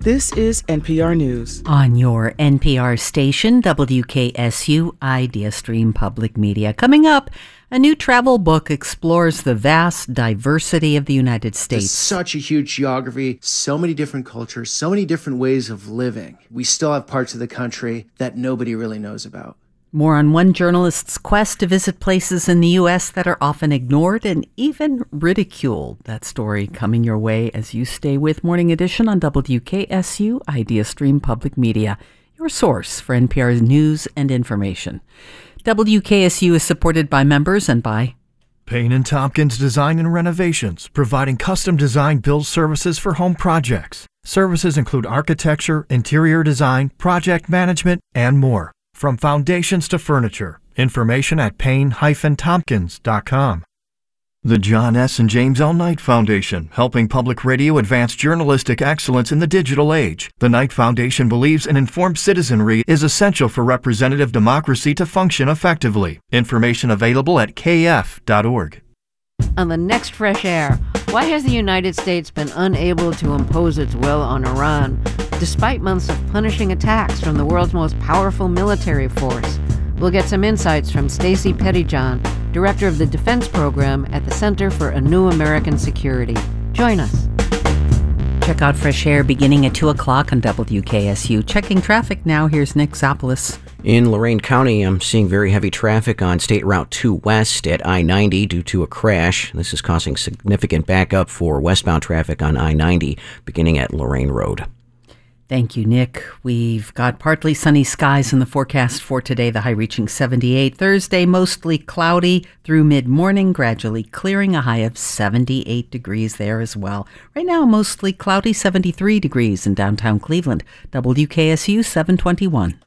This is NPR News. On your NPR station, WKSU Idea Stream Public Media. Coming up, a new travel book explores the vast diversity of the United States. It's such a huge geography, so many different cultures, so many different ways of living. We still have parts of the country that nobody really knows about. More on one journalist's quest to visit places in the U.S. that are often ignored and even ridiculed. That story coming your way as you stay with Morning Edition on WKSU Idea Stream Public Media, your source for NPR's news and information. WKSU is supported by members and by Payne & Tompkins Design and Renovations, providing custom design build services for home projects. Services include architecture, interior design, project management, and more. From foundations to furniture. Information at payne-tompkins.com. The John S. and James L. Knight Foundation, helping public radio advance journalistic excellence in the digital age. The Knight Foundation believes an informed citizenry is essential for representative democracy to function effectively. Information available at kf.org. On the next Fresh Air, why has the United States been unable to impose its will on Iran, despite months of punishing attacks from the world's most powerful military force? We'll get some insights from Stacey Pettyjohn, director of the Defense Program at the Center for a New American Security. Join us. Check out Fresh Air beginning at 2 o'clock on WKSU. Checking traffic now, here's Nick Zopoulos. In Lorain County, I'm seeing very heavy traffic on State Route 2 West at I-90 due to a crash. This is causing significant backup for westbound traffic on I-90 beginning at Lorain Road. Thank you, Nick. We've got partly sunny skies in the forecast for today, the high reaching 78. Thursday, mostly cloudy through mid-morning, gradually clearing, a high of 78 degrees there as well. Right now, mostly cloudy, 73 degrees in downtown Cleveland. WKSU 721.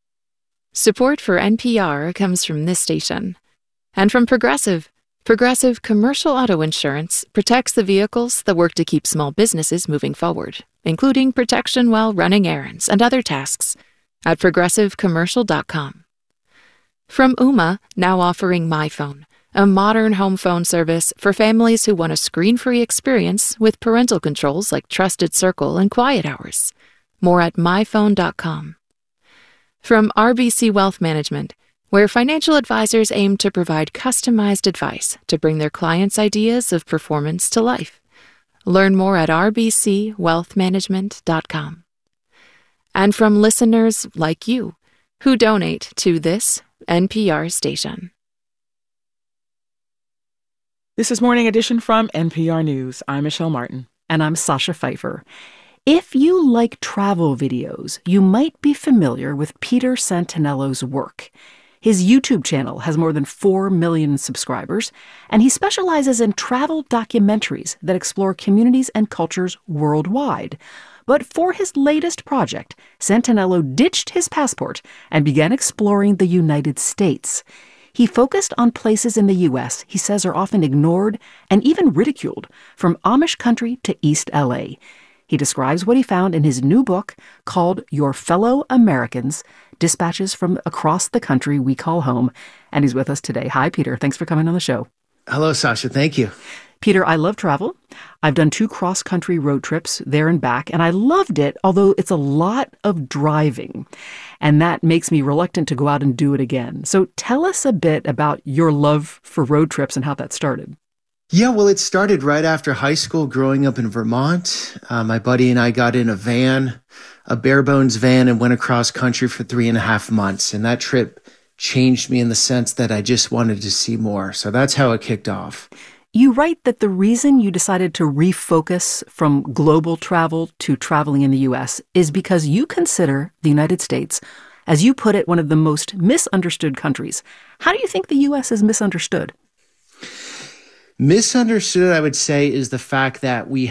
Support for NPR comes from this station and from Progressive. Progressive Commercial Auto Insurance protects the vehicles that work to keep small businesses moving forward, including protection while running errands and other tasks at progressivecommercial.com. From Ooma, now offering MyPhone, a modern home phone service for families who want a screen-free experience with parental controls like Trusted Circle and Quiet Hours. More at myphone.com. From RBC Wealth Management, where financial advisors aim to provide customized advice to bring their clients' ideas of performance to life. Learn more at rbcwealthmanagement.com. And from listeners like you, who donate to this NPR station. This is Morning Edition from NPR News. I'm Michelle Martin. And I'm Sasha Pfeiffer. If you like travel videos, you might be familiar with Peter Santinello's work. His YouTube channel has more than 4 million subscribers, and he specializes in travel documentaries that explore communities and cultures worldwide. But for his latest project, Santinello ditched his passport and began exploring the United States. He focused on places in the U.S. he says are often ignored and even ridiculed, from Amish country to East L.A. He describes what he found in his new book called Your Fellow Americans, Dispatches from Across the Country We Call Home. And he's with us today. Hi, Peter. Thanks for coming on the show. Hello, Sasha. Thank you. Peter, I love travel. I've done 2 cross-country road trips there and back, and I loved it, although it's a lot of driving. And that makes me reluctant to go out and do it again. So tell us a bit about your love for road trips and how that started. Yeah, well, it started right after high school growing up in Vermont. My buddy and I got in a van, a bare bones van, and went across country for 3.5 months. And that trip changed me in the sense that I just wanted to see more. So that's how it kicked off. You write that the reason you decided to refocus from global travel to traveling in the U.S. is because you consider the United States, as you put it, one of the most misunderstood countries. How do you think the U.S. is misunderstood? Misunderstood, I would say, is the fact that we